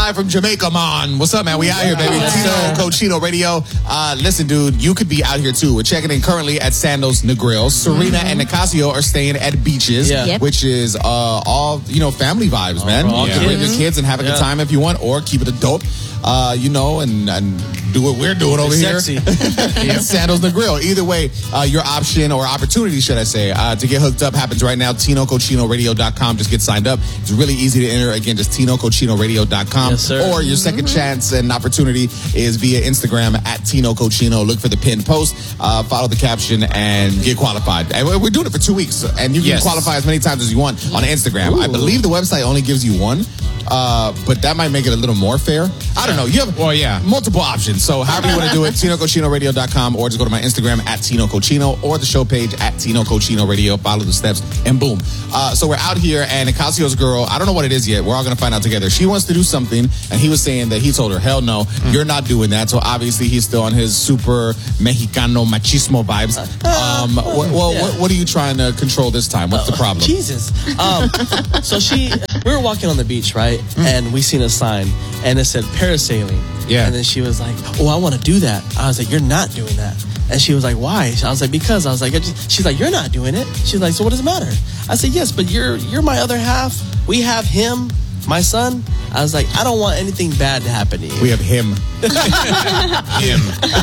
live from Jamaica, man. What's up, man? We out here, baby. Tino Cochino Radio. Listen, dude, you could be out here too. We're checking in currently at Sandoz Negril. Serena and Nicasio are staying at Beaches, which is all, family vibes, man. You can bring your kids and have a good time if you want, or keep it adult, and do what we're doing over here. Sandoz Negril. Either way, your option or opportunity, should I say, to get hooked up happens right now. TinoCochinoRadio.com. Just get signed up. It's really easy to enter. Again, just TinoCochinoRadio.com. Yes, sir. Or your second chance and opportunity is via Instagram at Tino Cochino. Look for the pinned post, follow the caption, and get qualified. And we're doing it for 2 weeks, and you can qualify as many times as you want on Instagram. I believe the website only gives you one. But that might make it a little more fair. I don't know. You have multiple options. So however you want to do it, TinoCochinoRadio.com, or just go to my Instagram at Tino Cochino, or the show page at Tino Cochino Radio. Follow the steps, and boom. So we're out here, and Nicasio's girl, I don't know what it is yet. We're all going to find out together. She wants to do something, and he was saying that he told her, hell no, you're not doing that. So obviously he's still on his super Mexicano machismo vibes. What are you trying to control this time? What's the problem? Jesus. So we were walking on the beach, right? And we seen a sign, and it said parasailing. Yeah. And then she was like, oh, I want to do that. I was like, you're not doing that. And she was like, why? I was like, because. I was like, she's like, you're not doing it. She's like, so what does it matter? I said, yes, but you're my other half. We have him, my son. I was like, I don't want anything bad to happen to you. We have him. Him.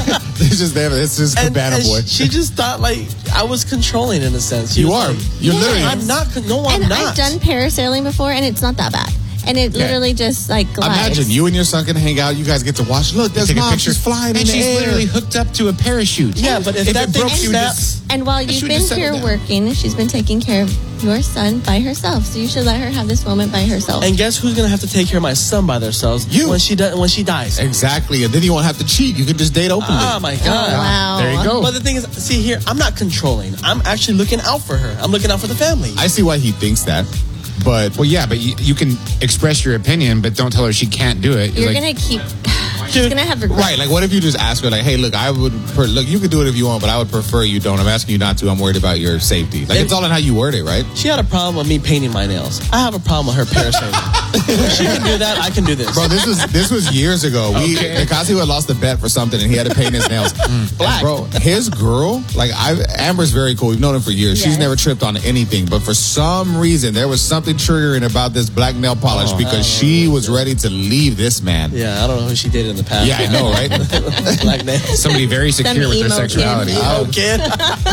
It's just Cabana Boy. She just thought like I was controlling in a sense. You are. You're literally. I'm not. No, I'm not. I've done parasailing before, and it's not that bad. And it literally just glides. Imagine you and your son can hang out. You guys get to watch. Look, there's Mom. She's flying in the air. And she's literally hooked up to a parachute. Yeah, but if that thing snaps. And while you've been here working, she's been taking care of your son by herself. So you should let her have this moment by herself. And guess who's gonna have to take care of my son by themselves? You. When she dies. Exactly. And then you won't have to cheat. You can just date openly. Oh my God. Oh, wow. There you go. But the thing is, see here, I'm not controlling. I'm actually looking out for her. I'm looking out for the family. I see why he thinks that. But you can express your opinion, but don't tell her she can't do it. You're gonna keep. She's gonna have regret. Right, like what if you just ask her, like, hey, look, you can do it if you want, but I would prefer you don't. I'm asking you not to. I'm worried about your safety. Like, it's all in how you word it, right? She had a problem with me painting my nails. I have a problem with her parasailing. If she can do that, I can do this. Bro, this was years ago. Nicasio had lost a bet for something, and he had to paint his nails. Black. Bro, his girl, Amber's very cool. We've known her for years. Yes. She's never tripped on anything, but for some reason, there was something triggering about this black nail polish because she was ready to leave this man. Yeah, I don't know who she dated in the past. Yeah, I know, right? Black nail. Somebody very secure with their sexuality. Kid.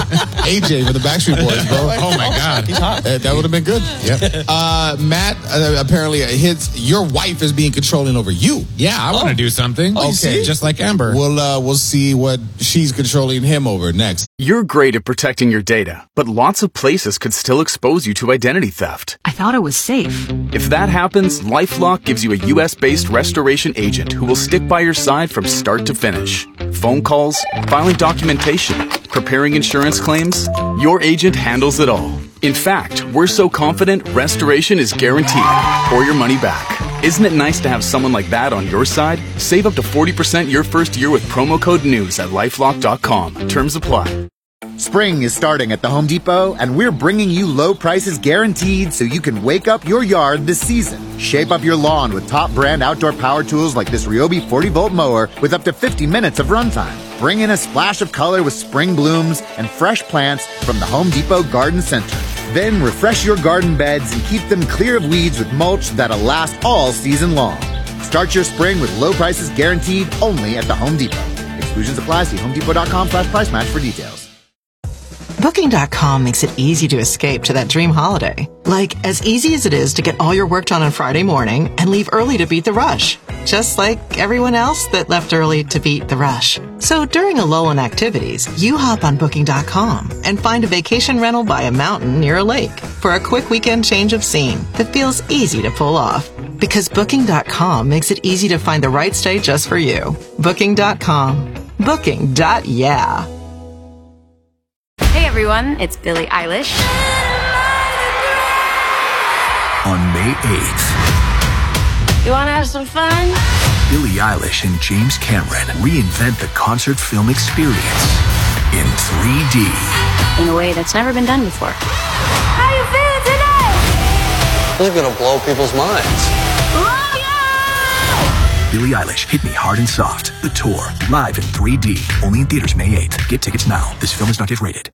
AJ for the Backstreet Boys, bro. Oh my God. He's hot. That would have been good. Yep. Matt, apparently your wife is being controlling over you. Yeah, I want to do something. Okay. Just like Amber. We'll see what she's controlling him over next. You're great at protecting your data, but lots of places could still expose you to identity theft. I thought it was safe. If that happens, LifeLock gives you a US-based restoration agent who will stick by your side from start to finish. Phone calls, filing documentation, preparing insurance claims, your agent handles it all. In fact, we're so confident restoration is guaranteed or your money back. Isn't it nice to have someone like that on your side? Save up to 40% your first year with promo code NEWS at LifeLock.com. Terms apply. Spring is starting at the Home Depot, and we're bringing you low prices guaranteed so you can wake up your yard this season. Shape up your lawn with top brand outdoor power tools like this Ryobi 40-volt mower with up to 50 minutes of runtime. Bring in a splash of color with spring blooms and fresh plants from the Home Depot Garden Center. Then refresh your garden beds and keep them clear of weeds with mulch that'll last all season long. Start your spring with low prices guaranteed only at the Home Depot. Exclusions apply. See HomeDepot.com/price match for details. Booking.com makes it easy to escape to that dream holiday. Like, as easy as it is to get all your work done on Friday morning and leave early to beat the rush. Just like everyone else that left early to beat the rush. So during a lull in activities, you hop on Booking.com and find a vacation rental by a mountain near a lake for a quick weekend change of scene that feels easy to pull off. Because Booking.com makes it easy to find the right stay just for you. Booking.com. Booking.yeah. Hey everyone, it's Billie Eilish. On May 8th, You wanna have some fun? Billie Eilish and James Cameron reinvent the concert film experience in 3D. In a way that's never been done before. How you feeling today? This is gonna blow people's minds. Billie Eilish, Hit Me Hard and Soft. The tour, live in 3D. Only in theaters May 8th. Get tickets now. This film is not yet rated.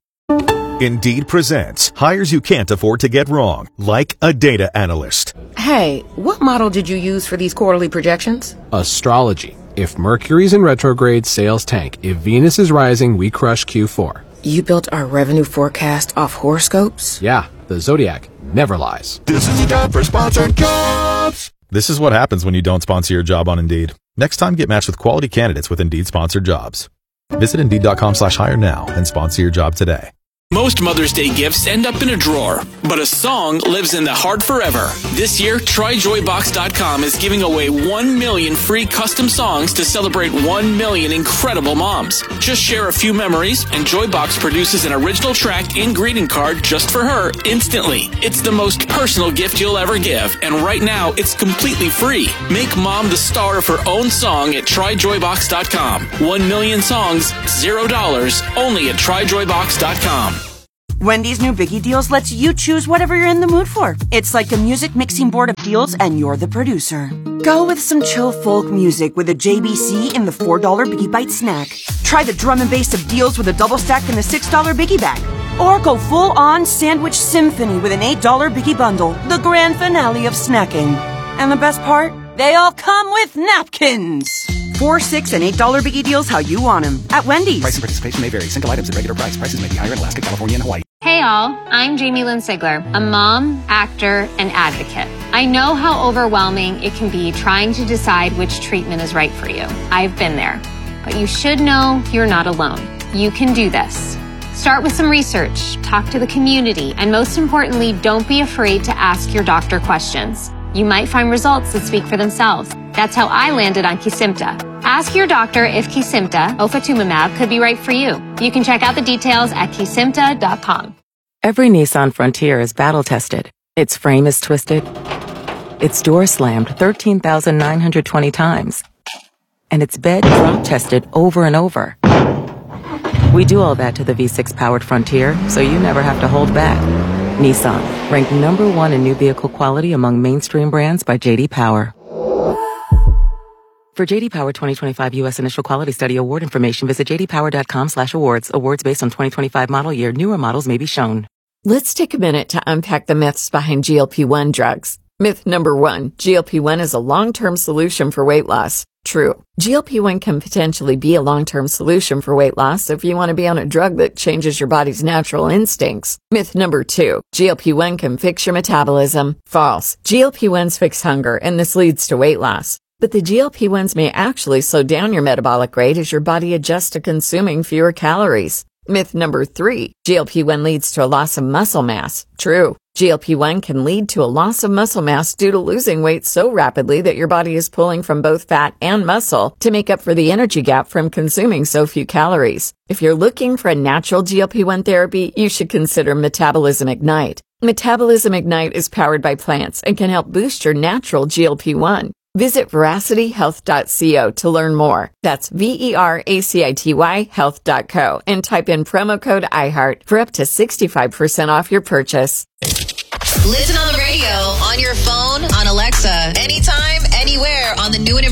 Indeed presents hires you can't afford to get wrong, like a data analyst. Hey, what model did you use for these quarterly projections? Astrology. If Mercury's in retrograde, sales tank. If Venus is rising, we crush Q4. You built our revenue forecast off horoscopes? Yeah, the Zodiac never lies. This is the job for sponsored jobs. This is what happens when you don't sponsor your job on Indeed. Next time, get matched with quality candidates with Indeed sponsored jobs. Visit Indeed.com/hire now and sponsor your job today. Most Mother's Day gifts end up in a drawer, but a song lives in the heart forever. This year, TryJoyBox.com is giving away 1 million free custom songs to celebrate 1 million incredible moms. Just share a few memories, and Joybox produces an original track and greeting card just for her instantly. It's the most personal gift you'll ever give, and right now, it's completely free. Make mom the star of her own song at TryJoyBox.com. 1 million songs, $0, only at TryJoyBox.com. Wendy's new Biggie Deals lets you choose whatever you're in the mood for. It's like a music mixing board of deals, and you're the producer. Go with some chill folk music with a JBC in the $4 Biggie Bite snack. Try the drum and bass of deals with a double stack in the $6 Biggie bag. Or go full-on sandwich symphony with an $8 Biggie bundle, the grand finale of snacking. And the best part? They all come with napkins. $4, $6, and $8 Biggie Deals how you want them at Wendy's. Price and participation may vary. Single items at regular price. Prices may be higher in Alaska, California, and Hawaii. Hey all, I'm Jamie Lynn Sigler, a mom, actor, and advocate. I know how overwhelming it can be trying to decide which treatment is right for you. I've been there. But you should know you're not alone. You can do this. Start with some research, talk to the community, and most importantly, don't be afraid to ask your doctor questions. You might find results that speak for themselves. That's how I landed on Kesimpta. Ask your doctor if Kesimpta, ofatumumab, could be right for you. You can check out the details at kesimpta.com. Every Nissan Frontier is battle-tested. Its frame is twisted. Its door slammed 13,920 times. And its bed drop-tested over and over. We do all that to the V6-powered Frontier, so you never have to hold back. Nissan, ranked #1 in new vehicle quality among mainstream brands by J.D. Power. For J.D. Power 2025 U.S. Initial Quality Study award information, visit jdpower.com/awards. Awards based on 2025 model year. Newer models may be shown. Let's take a minute to unpack the myths behind GLP-1 drugs. Myth number 1, GLP-1 is a long-term solution for weight loss. True. GLP-1 can potentially be a long-term solution for weight loss if you want to be on a drug that changes your body's natural instincts. Myth number 2, GLP-1 can fix your metabolism. False. GLP-1s fix hunger, and this leads to weight loss. But the GLP-1s may actually slow down your metabolic rate as your body adjusts to consuming fewer calories. Myth number 3, GLP-1 leads to a loss of muscle mass. True. GLP-1 can lead to a loss of muscle mass due to losing weight so rapidly that your body is pulling from both fat and muscle to make up for the energy gap from consuming so few calories. If you're looking for a natural GLP-1 therapy, you should consider Metabolism Ignite. Metabolism Ignite is powered by plants and can help boost your natural GLP-1. Visit veracityhealth.co to learn more. That's VERACITY health.co and type in promo code iHeart for up to 65% off your purchase. Listen on the radio, on your phone, on Alexa, anytime, anywhere on the new and